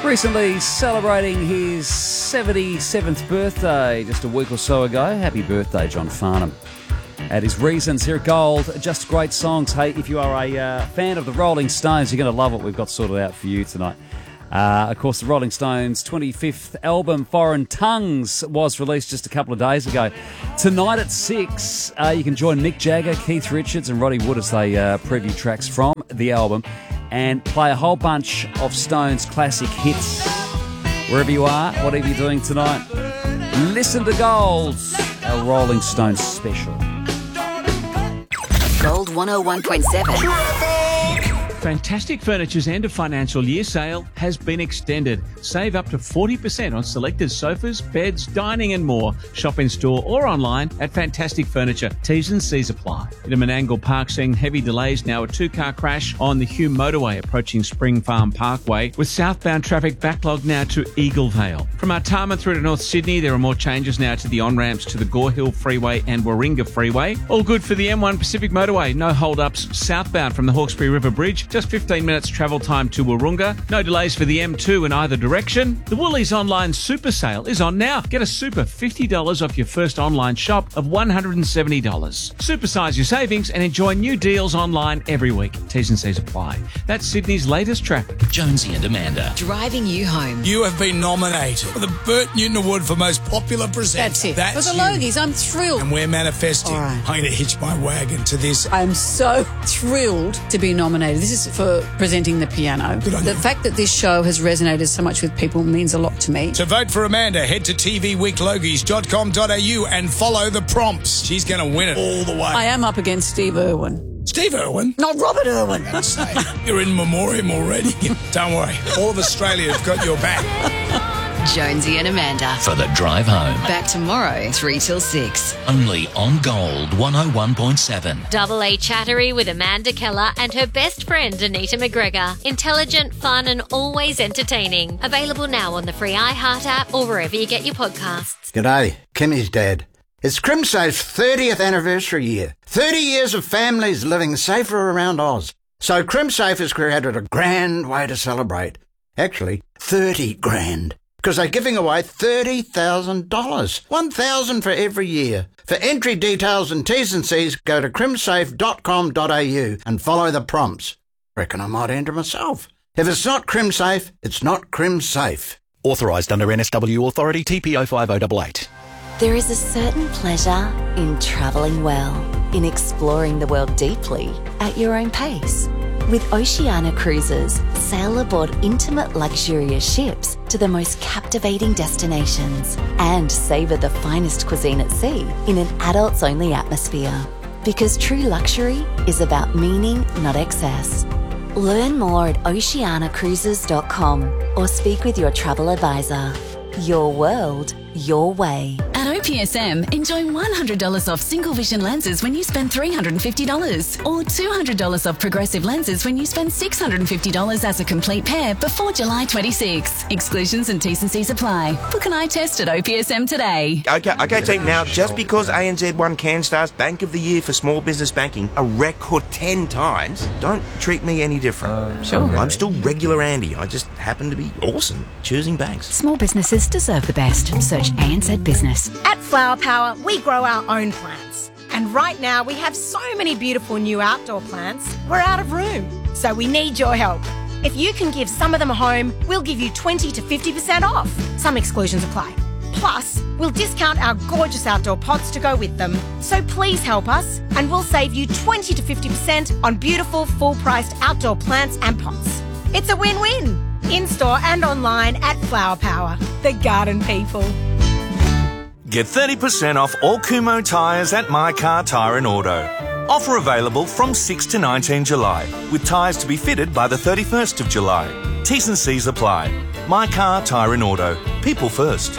Recently celebrating his 77th birthday just a week or so ago. Happy birthday, John Farnham. At his Reasons here at Gold, just great songs. Hey, if you are a fan of the Rolling Stones, you're going to love what we've got sorted out for you tonight. Of course, the Rolling Stones' 25th album, Foreign Tongues, was released just a couple of days ago. Tonight at 6, you can join Mick Jagger, Keith Richards and Roddy Wood as they preview tracks from the album and play a whole bunch of Stones classic hits. Wherever you are, whatever you're doing tonight, listen to Gold's, our Rolling Stones special. Gold 101.7. Fantastic Furniture's end of financial year sale has been extended. Save up to 40% on selected sofas, beds, dining and more. Shop in store or online at Fantastic Furniture. T's and C's apply. In Menangle Park, seeing heavy delays now. A two-car crash on the Hume Motorway approaching Spring Farm Parkway, with southbound traffic backlogged now to Eagle Vale. From Artarmon through to North Sydney, there are more changes now to the on-ramps to the Gore Hill Freeway and Warringah Freeway. All good for the M1 Pacific Motorway. No hold-ups southbound from the Hawkesbury River Bridge. Just 15 minutes travel time to Warringah. No delays for the M2 in either direction. The Woolies online super sale is on now. Get a super $50 off your first online shop of $170. Supersize your savings and enjoy new deals online every week. T's and C's apply. That's Sydney's latest traffic. Jonesy and Amanda. Driving you home. You have been nominated for the Bert Newton Award for Most Popular Presenter. That's it. For the Logies, I'm thrilled. And we're manifesting. Right. I'm going to hitch my wagon to this. I'm so thrilled to be nominated. This is for presenting the piano. The fact that this show has resonated so much with people means a lot to me. To vote for Amanda, head to tvweeklogies.com.au and follow the prompts. She's going to win it all the way. I am up against Steve Irwin. Steve Irwin? Not Robert Irwin. You're in memoriam already. Don't worry. All of Australia have got your back. Jonesy and Amanda. For the drive home. Back tomorrow, 3 till 6. Only on Gold 101.7. Double A Chattery with Amanda Keller and her best friend Anita McGregor. Intelligent, fun and always entertaining. Available now on the free iHeart app or wherever you get your podcasts. G'day, Kimmy's dad. It's CrimSafe's 30th anniversary year. 30 years of families living safer around Oz. So CrimSafe has created a grand way to celebrate. Actually, 30 grand. Because they're giving away $30,000. $1,000 for every year. For entry details and T's and C's, go to crimsafe.com.au and follow the prompts. Reckon I might enter myself. If it's not CrimSafe, it's not CrimSafe. Authorised under NSW Authority TPO 5088. There is a certain pleasure in travelling well, in exploring the world deeply at your own pace. With Oceania Cruises, sail aboard intimate luxurious ships to the most captivating destinations and savour the finest cuisine at sea in an adults-only atmosphere. Because true luxury is about meaning, not excess. Learn more at oceanacruises.com or speak with your travel advisor. Your world, your way. At OPSM, enjoy $100 off single vision lenses when you spend $350 or $200 off progressive lenses when you spend $650 as a complete pair before July 26. Exclusions and T's and C's apply. Book an eye test at OPSM today. Okay, team. Now, just because ANZ won CanStar's Bank of the Year for Small Business Banking a record 10 times, don't treat me any different. Sure. I'm still regular Andy. I just happen to be awesome choosing banks. Small businesses deserve the best. Search ANZ Business. At Flower Power, we grow our own plants. And right now, we have so many beautiful new outdoor plants, we're out of room. So we need your help. If you can give some of them a home, we'll give you 20 to 50% off. Some exclusions apply. Plus, we'll discount our gorgeous outdoor pots to go with them. So please help us, and we'll save you 20 to 50% on beautiful, full-priced outdoor plants and pots. It's a win-win. In-store and online at Flower Power, the garden people. Get 30% off all Kumho tyres at My Car Tyre and Auto. Offer available from 6 to 19 July, with tyres to be fitted by the 31st of July. T's and C's apply. My Car Tyre and Auto. People first.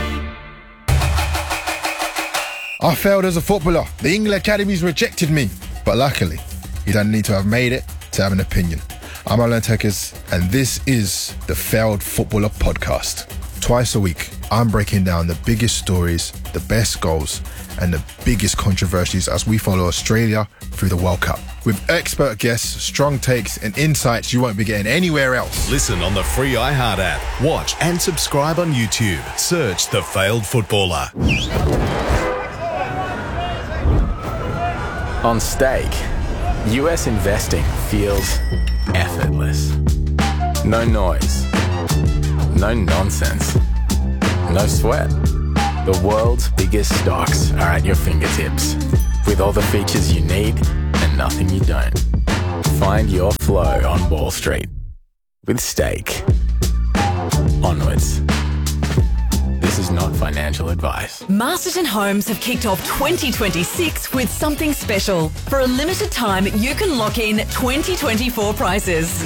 I failed as a footballer. The England Academies rejected me. But luckily, you don't need to have made it to have an opinion. I'm Alan Tekes, and this is the Failed Footballer Podcast. Twice a week, I'm breaking down the biggest stories, the best goals, and the biggest controversies as we follow Australia through the World Cup. with expert guests, strong takes, and insights you won't be getting anywhere else. Listen on the free iHeart app. Watch and subscribe on YouTube. Search The Failed Footballer. On Stake, US investing feels effortless. No noise. No nonsense. No sweat. The world's biggest stocks are at your fingertips, with all the features you need and nothing you don't. Find your flow on Wall Street with Stake. Onwards. This is not financial advice. Masterton Homes have kicked off 2026 with something special. For a limited time, you can lock in 2024 prices.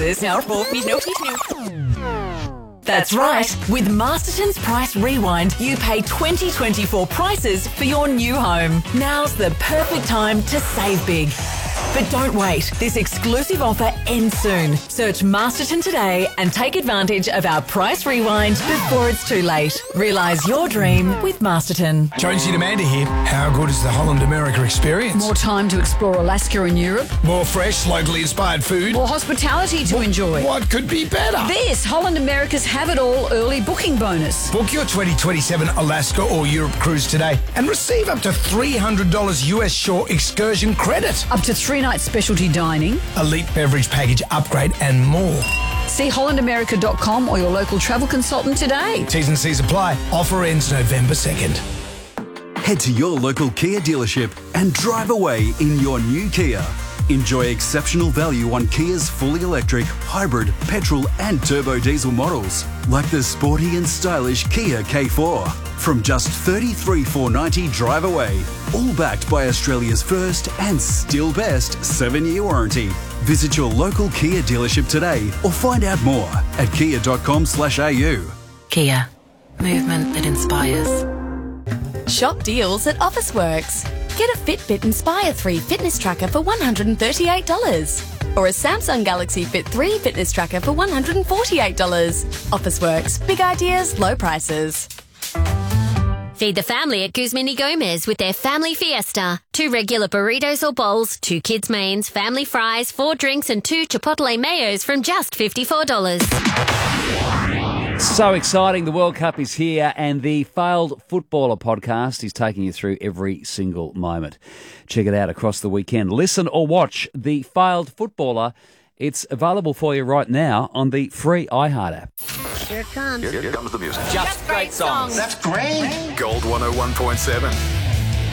That's right. With Masterton's Price Rewind, you pay 2024 prices for your new home. Now's the perfect time to save big. But don't wait. This exclusive offer ends soon. Search Masterton today and take advantage of our Price Rewind before it's too late. Realise your dream with Masterton. Jonesy and Amanda here. How good is the Holland America experience? More time to explore Alaska and Europe. More fresh, locally inspired food. More hospitality to enjoy. What could be better? This Holland America's Have It All early booking bonus. Book your 2027 Alaska or Europe cruise today and receive up to $300 US shore excursion credit. Up to 3 nights specialty dining. Elite beverage package upgrade and more. See hollandamerica.com or your local travel consultant today. T's and C's apply. Offer ends November 2nd. Head to your local Kia dealership and drive away in your new Kia. Enjoy exceptional value on Kia's fully electric, hybrid, petrol and turbo diesel models, like the sporty and stylish Kia K4. From just $33,490 drive away, all backed by Australia's first and still best 7-year warranty. Visit your local Kia dealership today or find out more at kia.com/au. Kia. Movement that inspires. Shop deals at Officeworks. Get a Fitbit Inspire 3 fitness tracker for $138. Or a Samsung Galaxy Fit 3 fitness tracker for $148. Officeworks. Big ideas, low prices. Feed the family at Guzman y Gomez with their Family Fiesta. 2 regular burritos or bowls, 2 kids' mains, family fries, 4 drinks and 2 Chipotle mayos from just $54. So exciting. The World Cup is here and the Failed Footballer podcast is taking you through every single moment. Check it out across the weekend. Listen or watch The Failed Footballer. It's available for you right now on the free iHeart app. Here it comes. Here comes the music. Just great songs. That's great. Gold 101.7.